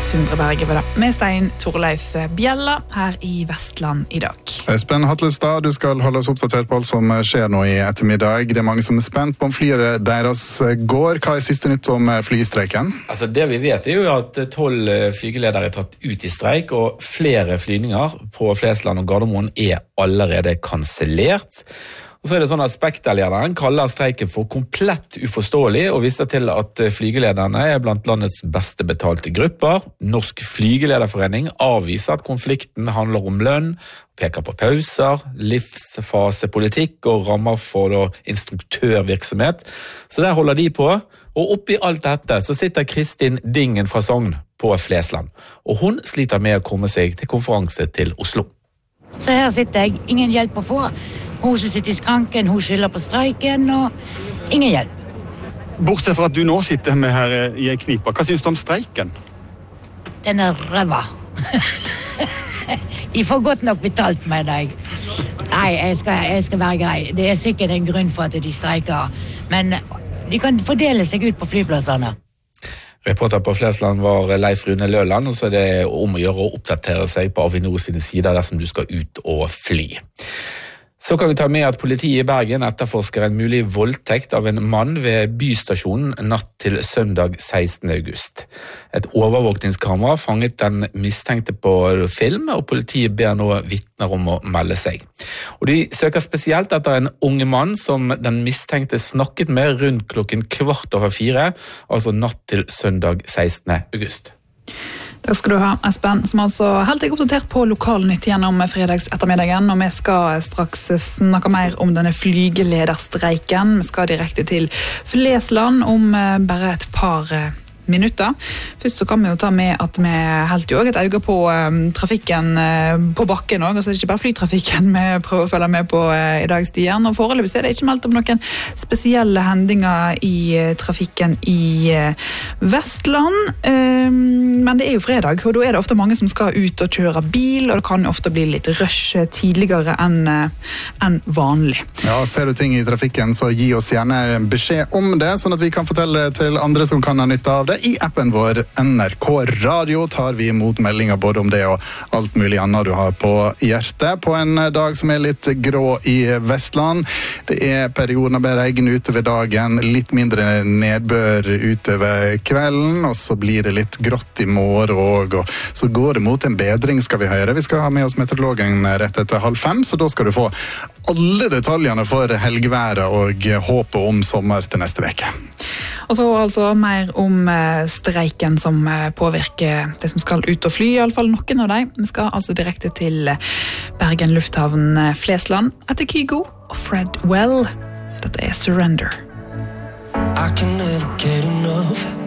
Sundreberget var det, med Stein Torleif Bjella her I Vestland I dag. Espen Hatlestad, du skal holde oss oppdatert på alt som skjer nå I ettermiddag. Det mange som spent på om flyet deres går. Hva siste nytt om flystreiken? Altså det vi vet jo at 12 flygeledere tatt ut I streik, og flere flygninger på Flesland og Gardermoen allerede kansellert. Og så det sånn at Spekterlederen kaller streiken for komplett uforståelig og viser til at flygelederne blant landets beste betalte grupper. Norsk flygelederforening avviser at konflikten handler om lønn, peker på pauser, livsfasepolitikk og rammer for instruktørvirksomhet. Så der holder de på, og oppi alt dette så sitter Kristin Dingen fra Sogn på Flesland, og hun sliter med å komme seg til konferanse til Oslo. Så her sitter jeg, ingen hjelp å få. Hun som sitter I skranken, hun skylder på streiken, og ingen hjelp. Bortsett fra at du nå sitter med her I en knipa, hva synes du om streiken? Den ræva. De får godt nok betalt med deg. Nei, jeg skal være grei. Det sikkert en grunn for at de streiker, men de kan fordele seg ut på flyplassene. Reporter på Flesland var Leif Rune Løland, og så det om å gjøre å oppdatere seg på Avinor sine sider dersom du skal ut og fly. Så kan vi ta med at politiet I Bergen etterforsker en mulig voldtekt av en mann ved bystasjonen natt til søndag 16. august. Et overvåkningskamera fanget den mistenkte på film, og politiet ber nå vitner om å melde seg. Og de søker spesielt etter en unge mann som den mistenkte snakket med rundt klokken 3:15, altså natt til søndag 16. august. Takk skal du ha, Espen, som altså helt deg oppdatert på lokalnytt gjennom fredags ettermiddagen, og vi skal straks snakke mer om denne flygelederstreiken. Vi skal direkte til Flesland om bare et par minutter. Først så kan vi jo ta med at vi helt jo også et øye på trafikken på bakken også, altså det ikke bare flytrafikken vi prøver å følge med på I dag, Stian, og foreløpig så det ikke meldt om noen spesielle hendinger I trafikken I Vestland, men det jo fredag, og da det ofte mange som skal ut og kjøre bil, og det kan jo ofte bli litt rush tidligere enn vanlig. Ja, ser du ting I trafikken, så gi oss gjerne beskjed om det, sånn at vi kan fortelle til andre som kan ha nytte av det. I appen vår NRK Radio tar vi imot meldinger både om det og alt mulig annet du har på hjertet. På en dag som litt grå I Vestland. Det perioder med regn utover dagen, litt mindre nedbør utover kvelden, og så blir det litt grått I morgen og så går det mot en bedring, skal vi høre. Vi skal ha med oss meteorologen rett etter 4:30, så da skal du få alle detaljene for helgværet og håpet om sommer til neste veke. Og så altså mer om streiken som påvirker de som skal ut og fly, I alle fall noen av dem. Vi skal altså direkte til Bergen Lufthavn Flesland etter Kygo og Fred Well. Dette Surrender. I can never get enough